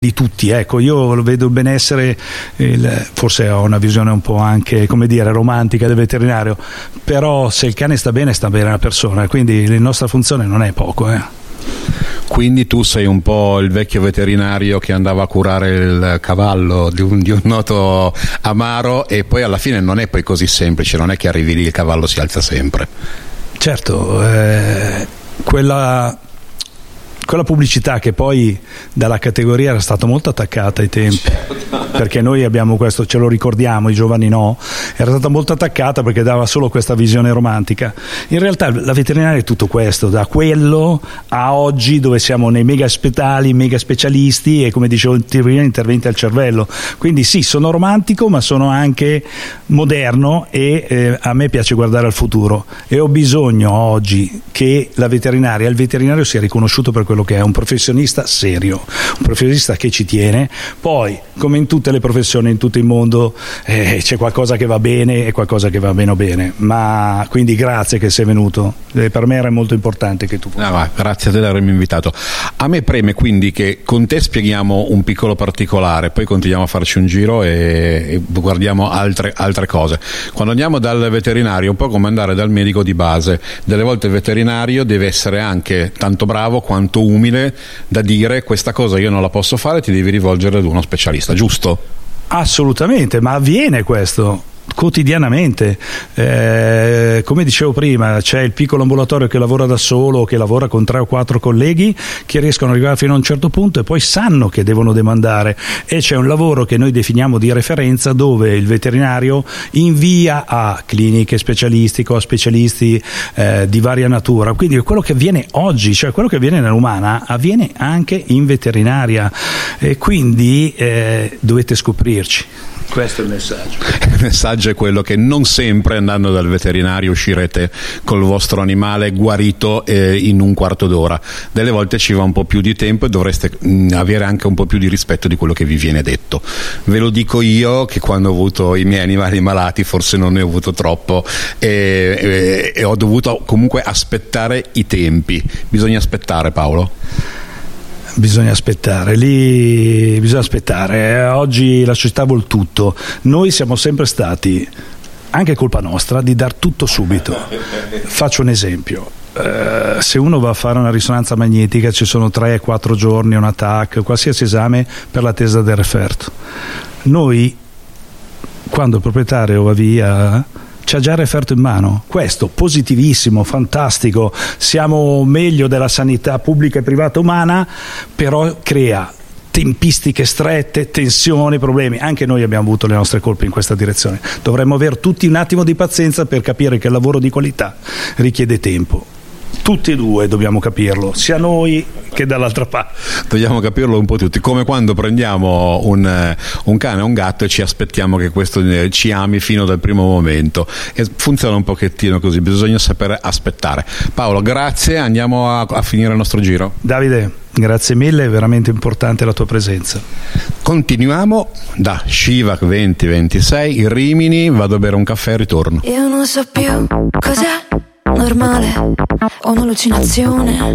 di tutti, ecco, io lo vedo il benessere, forse ho una visione un po' anche, come dire, romantica del veterinario, però se il cane sta bene la persona, quindi la nostra funzione non è poco. Quindi tu sei un po' il vecchio veterinario che andava a curare il cavallo di un noto amaro, e poi alla fine non è poi così semplice, non è che arrivi lì e il cavallo si alza sempre. Certo, quella pubblicità che poi dalla categoria era stata molto attaccata ai tempi, perché noi abbiamo questo, ce lo ricordiamo, i giovani no, era stata molto attaccata perché dava solo questa visione romantica. In realtà la veterinaria è tutto questo, da quello a oggi dove siamo nei mega ospedali, mega specialisti e, come dicevo prima, interventi al cervello. Quindi sì, sono romantico ma sono anche moderno, e a me piace guardare al futuro, e ho bisogno oggi che il veterinario sia riconosciuto per quello che è, un professionista serio, un professionista che ci tiene. Poi, come in tutte le professioni, in tutto il mondo, c'è qualcosa che va bene e qualcosa che va meno bene, ma quindi grazie che sei venuto, per me era molto importante che tu grazie a te di avermi invitato. A me preme quindi che con te spieghiamo un piccolo particolare, poi continuiamo a farci un giro e guardiamo altre cose. Quando andiamo dal veterinario è un po' come andare dal medico di base, delle volte il veterinario deve essere anche tanto bravo quanto umile da dire: questa cosa io non la posso fare, ti devi rivolgere ad uno specialista, giusto? Assolutamente, ma avviene questo quotidianamente, come dicevo prima, c'è il piccolo ambulatorio che lavora da solo, che lavora con 3 o 4 colleghi che riescono ad arrivare fino a un certo punto e poi sanno che devono demandare, e c'è un lavoro che noi definiamo di referenza, dove il veterinario invia a cliniche specialistiche o a specialisti di varia natura. Quindi quello che avviene oggi, cioè quello che avviene nell'umana, avviene anche in veterinaria, e quindi dovete scoprirci. Questo è il messaggio. Il messaggio è quello che non sempre, andando dal veterinario, uscirete col vostro animale guarito in un quarto d'ora. Delle volte ci va un po' più di tempo e dovreste avere anche un po' più di rispetto di quello che vi viene detto. Ve lo dico io, che quando ho avuto i miei animali malati forse non ne ho avuto troppo, e ho dovuto comunque aspettare i tempi. Bisogna aspettare, Paolo? Bisogna aspettare, oggi la società vuol tutto. Noi siamo sempre stati, anche colpa nostra, di dar tutto subito. Faccio un esempio: se uno va a fare una risonanza magnetica ci sono 3-4 giorni, un TAC, qualsiasi esame per l'attesa del referto. Noi, quando il proprietario va via, c'ha già il referto in mano. Questo positivissimo, fantastico, siamo meglio della sanità pubblica e privata umana, però crea tempistiche strette, tensioni, problemi. Anche noi abbiamo avuto le nostre colpe in questa direzione. Dovremmo avere tutti un attimo di pazienza per capire che il lavoro di qualità richiede tempo. Tutti e due dobbiamo capirlo, sia noi che dall'altra parte. Dobbiamo capirlo un po' tutti, come quando prendiamo un cane o un gatto e ci aspettiamo che questo ci ami fino dal primo momento, e funziona un pochettino così, bisogna sapere aspettare. Paolo, grazie, andiamo a finire il nostro giro. Davide, grazie mille, è veramente importante la tua presenza. Continuiamo da Shivac 2026, Rimini, vado a bere un caffè e ritorno. Io non so più cos'è normale, ho un'allucinazione,